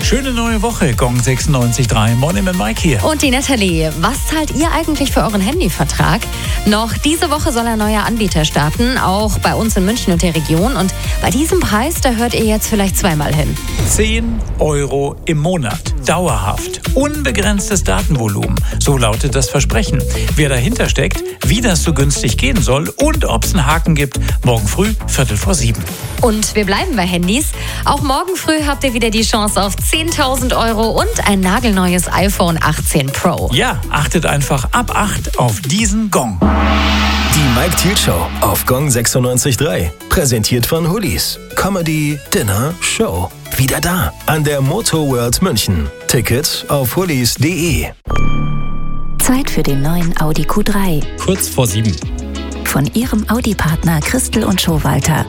Schöne neue Woche, Gong 96.3. Morning mit Mike hier. Und die Natalie, was zahlt ihr eigentlich für euren Handyvertrag? Noch diese Woche soll ein neuer Anbieter starten, auch bei uns in München und der Region. Und bei diesem Preis, da hört ihr jetzt vielleicht zweimal hin. 10 Euro im Monat. Dauerhaft. Unbegrenztes Datenvolumen. So lautet das Versprechen. Wer dahinter steckt, wie das so günstig gehen soll und ob es einen Haken gibt, morgen früh 6:45. Und wir bleiben bei Handys. Auch morgen früh habt ihr wieder die Chance auf 10.000 Euro und ein nagelneues iPhone 18 Pro. Ja, achtet einfach ab 8 auf diesen Gong. Die Mike Thiel Show auf Gong 96.3. Präsentiert von Hullis. Comedy, Dinner, Show. Wieder da an der Motor World München. Tickets auf hullis.de. Zeit für den neuen Audi Q3. Kurz vor 7. Von Ihrem Audi-Partner Christel und Schowalter.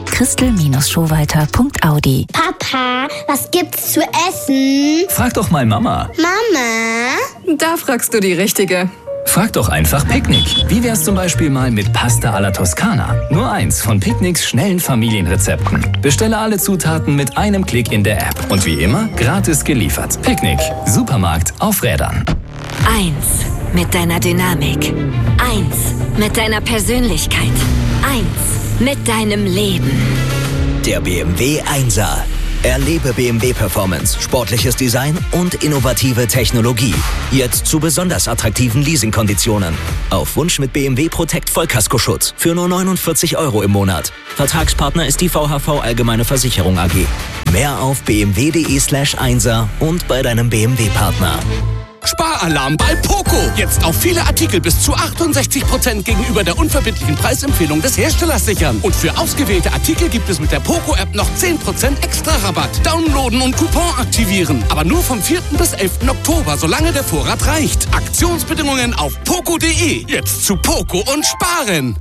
Christel-Schowalter.audi. Papa, was gibt's zu essen? Frag doch mal Mama. Mama? Da fragst du die Richtige. Frag doch einfach Picknick. Wie wär's zum Beispiel mal mit Pasta alla Toskana? Nur eins von Picknicks schnellen Familienrezepten. Bestelle alle Zutaten mit einem Klick in der App. Und wie immer, gratis geliefert. Picknick. Supermarkt auf Rädern. 1 mit deiner Dynamik. 1 mit deiner Persönlichkeit. 1 mit deinem Leben. Der BMW 1er. Erlebe BMW Performance, sportliches Design und innovative Technologie. Jetzt zu besonders attraktiven Leasingkonditionen. Auf Wunsch mit BMW Protect Vollkaskoschutz für nur 49 Euro im Monat. Vertragspartner ist die VHV Allgemeine Versicherung AG. Mehr auf bmw.de/1er und bei deinem BMW-Partner. Sparalarm bei Poco. Jetzt auf viele Artikel bis zu 68% gegenüber der unverbindlichen Preisempfehlung des Herstellers sichern. Und für ausgewählte Artikel gibt es mit der Poco-App noch 10% extra Rabatt. Downloaden und Coupon aktivieren. Aber nur vom 4. bis 11. Oktober, solange der Vorrat reicht. Aktionsbedingungen auf poco.de. Jetzt zu Poco und sparen.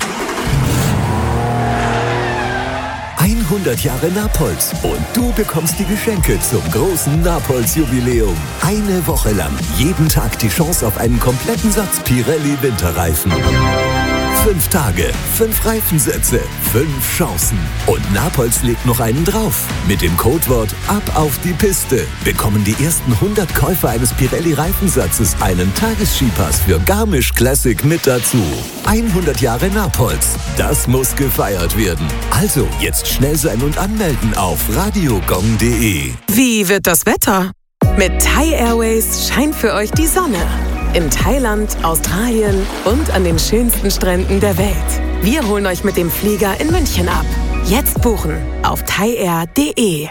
100 Jahre Napolz und du bekommst die Geschenke zum großen Napolz-Jubiläum. Eine Woche lang, jeden Tag die Chance auf einen kompletten Satz Pirelli Winterreifen. 5 Tage, 5 Reifensätze, 5 Chancen. Und Napolz legt noch einen drauf. Mit dem Codewort Ab auf die Piste bekommen die ersten 100 Käufer eines Pirelli-Reifensatzes einen Tagesskipass für Garmisch Classic mit dazu. 100 Jahre Napolz, das muss gefeiert werden. Also jetzt schnell sein und anmelden auf radiogong.de. Wie wird das Wetter? Mit Thai Airways scheint für euch die Sonne. In Thailand, Australien und an den schönsten Stränden der Welt. Wir holen euch mit dem Flieger in München ab. Jetzt buchen auf thaiair.de.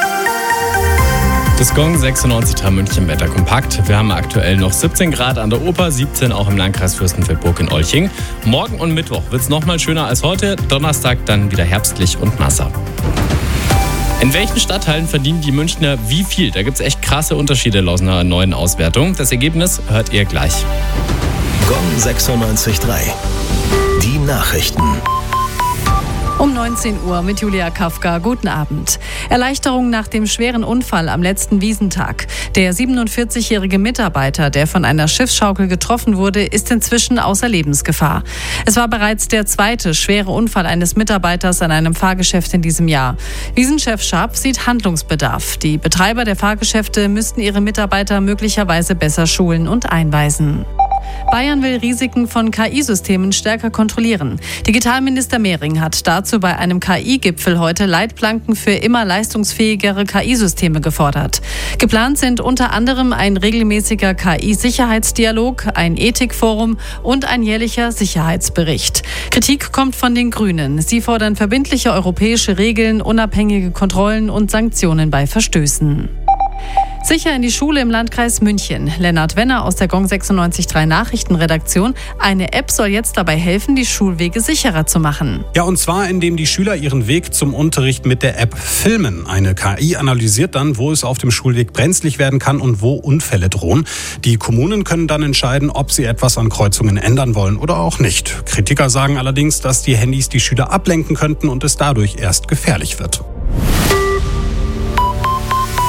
Das Gong 96.3 München Wetter kompakt. Wir haben aktuell noch 17 Grad an der Oper, 17 auch im Landkreis Fürstenfeldbruck in Olching. Morgen und Mittwoch wird es nochmal schöner als heute. Donnerstag dann wieder herbstlich und nasser. In welchen Stadtteilen verdienen die Münchner wie viel? Da gibt es echt krasse Unterschiede laut einer neuen Auswertung. Das Ergebnis hört ihr gleich. Gong 96.3. Die Nachrichten. Um 19 Uhr mit Julia Kafka. Guten Abend. Erleichterung nach dem schweren Unfall am letzten Wiesentag. Der 47-jährige Mitarbeiter, der von einer Schiffsschaukel getroffen wurde, ist inzwischen außer Lebensgefahr. Es war bereits der zweite schwere Unfall eines Mitarbeiters an einem Fahrgeschäft in diesem Jahr. Wiesenchef Schaap sieht Handlungsbedarf. Die Betreiber der Fahrgeschäfte müssten ihre Mitarbeiter möglicherweise besser schulen und einweisen. Bayern will Risiken von KI-Systemen stärker kontrollieren. Digitalminister Mehring hat dazu bei einem KI-Gipfel heute Leitplanken für immer leistungsfähigere KI-Systeme gefordert. Geplant sind unter anderem ein regelmäßiger KI-Sicherheitsdialog, ein Ethikforum und ein jährlicher Sicherheitsbericht. Kritik kommt von den Grünen. Sie fordern verbindliche europäische Regeln, unabhängige Kontrollen und Sanktionen bei Verstößen. Sicher in die Schule im Landkreis München. Lennart Wenner aus der Gong 96.3 Nachrichtenredaktion. Eine App soll jetzt dabei helfen, die Schulwege sicherer zu machen. Ja, und zwar, indem die Schüler ihren Weg zum Unterricht mit der App filmen. Eine KI analysiert dann, wo es auf dem Schulweg brenzlig werden kann und wo Unfälle drohen. Die Kommunen können dann entscheiden, ob sie etwas an Kreuzungen ändern wollen oder auch nicht. Kritiker sagen allerdings, dass die Handys die Schüler ablenken könnten und es dadurch erst gefährlich wird.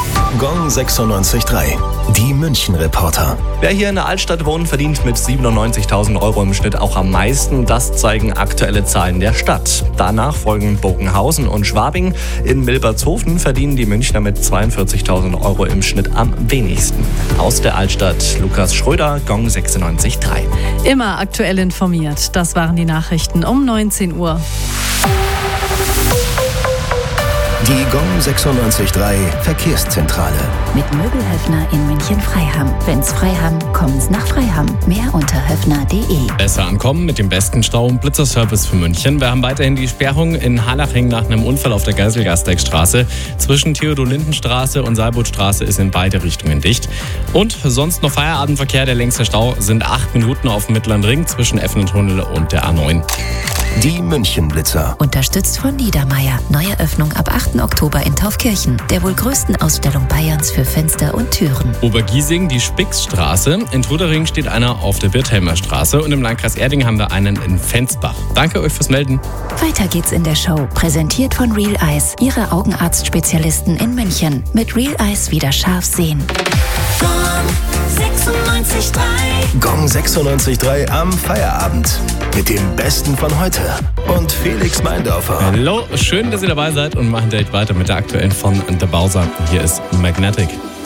Gong 96.3. Die München-Reporter. Wer hier in der Altstadt wohnt, verdient mit 97.000 Euro im Schnitt auch am meisten. Das zeigen aktuelle Zahlen der Stadt. Danach folgen Bogenhausen und Schwabing. In Milbertshofen verdienen die Münchner mit 42.000 Euro im Schnitt am wenigsten. Aus der Altstadt Lukas Schröder, Gong 96.3. Immer aktuell informiert. Das waren die Nachrichten um 19 Uhr. Die Gong 96.3 Verkehrszentrale. Mit Möbelhöfner in München-Freiham. Wenn's Freiham, kommen's nach Freiham. Mehr unter höfner.de. Besser ankommen mit dem besten Stau- und Blitzerservice für München. Wir haben weiterhin die Sperrung in Harlaching nach einem Unfall auf der Geiselgasteigstraße. Zwischen Theodor-Linden-Straße und Saalbutstraße ist in beide Richtungen dicht. Und sonst noch Feierabendverkehr. Der längste Stau sind 8 Minuten auf dem Mittleren Ring zwischen Effentunnel und der A9. Die München-Blitzer. Unterstützt von Niedermeyer. Neue Öffnung ab 8. Oktober in Taufkirchen. Der wohl größten Ausstellung Bayerns für Fenster und Türen. Obergiesing, die Spixstraße. In Trudering steht einer auf der Wirtheimer Straße. Und im Landkreis Erding haben wir einen in Fensbach. Danke euch fürs Melden. Weiter geht's in der Show. Präsentiert von Real Eyes. Ihre Augenarztspezialisten in München. Mit Real Eyes wieder scharf sehen. Gong 96.3 am Feierabend. Mit dem Besten von heute. Und Felix Meindorfer. Hallo, schön, dass ihr dabei seid und machen direkt weiter mit der aktuellen von The Bowser. Hier ist Magnetic.